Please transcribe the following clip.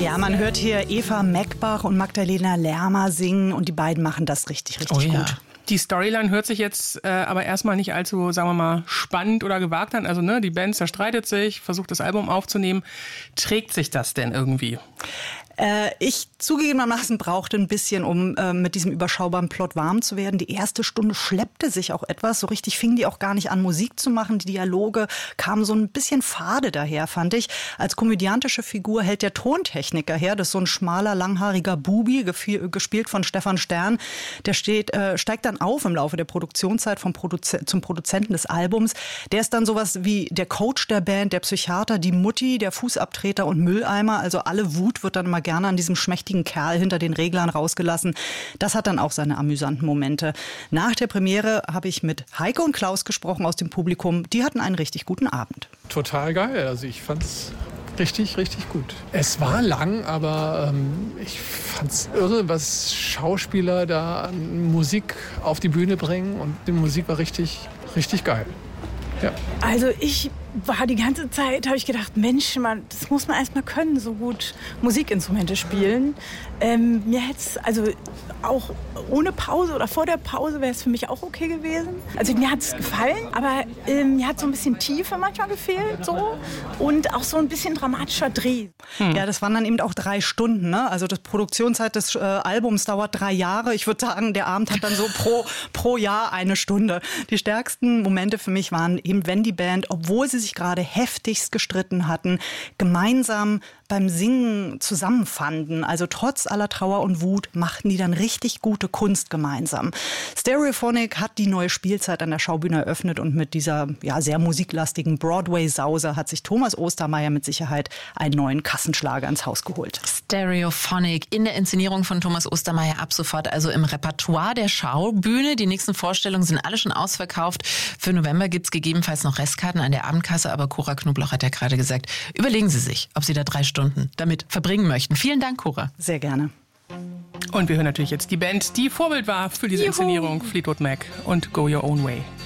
Ja, man hört hier Eva Meckbach und Magdalena Lerma singen und die beiden machen das richtig gut. Die Storyline hört sich jetzt aber erstmal nicht allzu, sagen wir mal, spannend oder gewagt an. Also die Band zerstreitet sich, versucht das Album aufzunehmen. Trägt sich das denn irgendwie? Ich zugegebenermaßen brauchte ein bisschen, um mit diesem überschaubaren Plot warm zu werden. Die erste Stunde schleppte sich auch etwas. So richtig fingen die auch gar nicht an, Musik zu machen. Die Dialoge kamen so ein bisschen fade daher, fand ich. Als komödiantische Figur hält der Tontechniker her. Das ist so ein schmaler, langhaariger Bubi, gespielt von Stefan Stern. Der steigt dann auf im Laufe der Produktionszeit zum Produzenten des Albums. Der ist dann sowas wie der Coach der Band, der Psychiater, die Mutti, der Fußabtreter und Mülleimer. Also alle Wut wird dann mal gerne an diesem schmächtigen Kerl hinter den Reglern rausgelassen. Das hat dann auch seine amüsanten Momente. Nach der Premiere habe ich mit Heike und Klaus gesprochen aus dem Publikum. Die hatten einen richtig guten Abend. Total geil. Also ich fand's richtig gut. Es war lang, aber ich fand's irre, was Schauspieler da an Musik auf die Bühne bringen. Und die Musik war richtig geil. Ja. Also ich war die ganze Zeit, habe ich gedacht, Mensch, das muss man erst mal können, so gut Musikinstrumente spielen. Mir hätte es, also auch ohne Pause oder vor der Pause wäre es für mich auch okay gewesen. Also mir hat es gefallen, aber mir hat so ein bisschen Tiefe manchmal gefehlt so und auch so ein bisschen dramatischer Dreh. Ja, das waren dann eben auch 3 Stunden. Ne? Also die Produktionszeit des Albums dauert 3 Jahre. Ich würde sagen, der Abend hat dann so pro Jahr 1 Stunde. Die stärksten Momente für mich waren eben, wenn die Band, obwohl sie sich gerade heftigst gestritten hatten, gemeinsam beim Singen zusammenfanden. Also trotz aller Trauer und Wut machten die dann richtig gute Kunst gemeinsam. Stereophonic hat die neue Spielzeit an der Schaubühne eröffnet und mit dieser sehr musiklastigen Broadway-Sause hat sich Thomas Ostermeier mit Sicherheit einen neuen Kassenschlager ins Haus geholt. Stereophonic in der Inszenierung von Thomas Ostermeier ab sofort, also im Repertoire der Schaubühne. Die nächsten Vorstellungen sind alle schon ausverkauft. Für November gibt es gegebenenfalls noch Restkarten an der Abendkasse, aber Cora Knobloch hat ja gerade gesagt, überlegen Sie sich, ob Sie da 3 Stunden damit verbringen möchten. Vielen Dank, Cora. Sehr gerne. Und wir hören natürlich jetzt die Band, die Vorbild war für diese Inszenierung, Fleetwood Mac und Go Your Own Way.